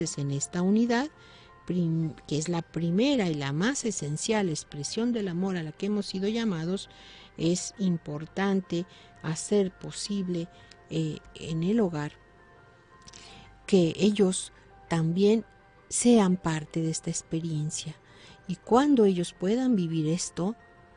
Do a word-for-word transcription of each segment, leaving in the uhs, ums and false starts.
en esta unidad, que es la primera y la más esencial expresión del amor a la que hemos sido llamados, es importante hacer posible eh, en el hogar que ellos también sean parte de esta experiencia. Y cuando ellos puedan vivir esto,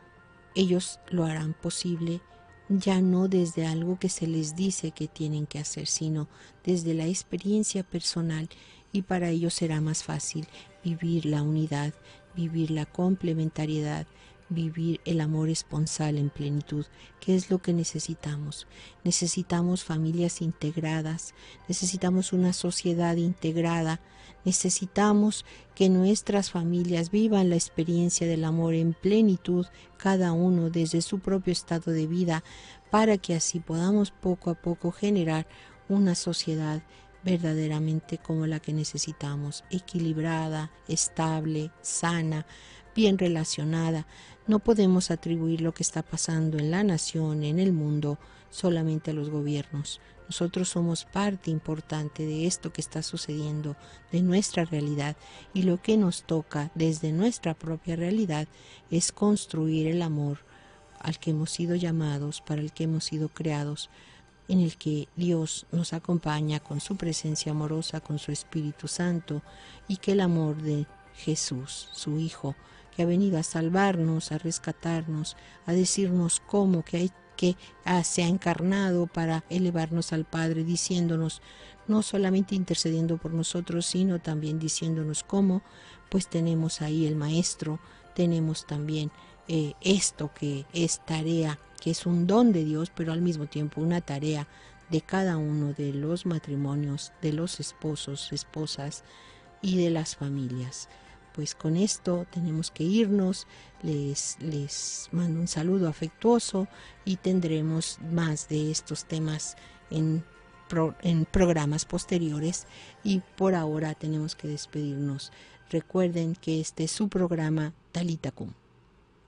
ellos lo harán posible ya no desde algo que se les dice que tienen que hacer, sino desde la experiencia personal, y para ellos será más fácil vivir la unidad, vivir la complementariedad, vivir el amor esponsal en plenitud, que es lo que necesitamos. Necesitamos familias integradas, necesitamos una sociedad integrada, necesitamos que nuestras familias vivan la experiencia del amor en plenitud, cada uno desde su propio estado de vida, para que así podamos poco a poco generar una sociedad verdaderamente como la que necesitamos, equilibrada, estable, sana, bien relacionada. No podemos atribuir lo que está pasando en la nación, en el mundo, solamente a los gobiernos. Nosotros somos parte importante de esto que está sucediendo, de nuestra realidad, y lo que nos toca desde nuestra propia realidad es construir el amor al que hemos sido llamados, para el que hemos sido creados, en el que Dios nos acompaña con su presencia amorosa, con su Espíritu Santo, y que el amor de Jesús, su Hijo, que ha venido a salvarnos, a rescatarnos, a decirnos cómo, que, hay, que ah, se ha encarnado para elevarnos al Padre, diciéndonos, no solamente intercediendo por nosotros, sino también diciéndonos cómo, pues tenemos ahí el Maestro, tenemos también eh, esto que es tarea, que es un don de Dios, pero al mismo tiempo una tarea de cada uno de los matrimonios, de los esposos, esposas y de las familias. Pues con esto tenemos que irnos. Les, les mando un saludo afectuoso y tendremos más de estos temas en, pro, en programas posteriores, y por ahora tenemos que despedirnos. Recuerden que este es su programa Talita Kum.